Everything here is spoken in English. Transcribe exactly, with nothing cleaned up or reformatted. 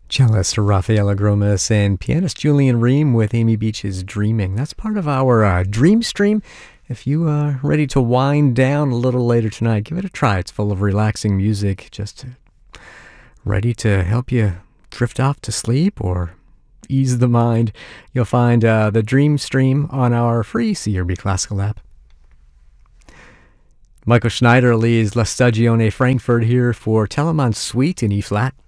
Cellist Rafaela Gromas and pianist Julian Ream with Amy Beach's Dreaming. That's part of our uh, Dream Stream. If you are ready to wind down a little later tonight, give it a try. It's full of relaxing music, just ready to help you drift off to sleep or ease the mind. You'll find uh, the Dream Stream on our free C R B Classical app. Michael Schneider leads La Stagione Frankfurt here for Telemann Suite in E-flat.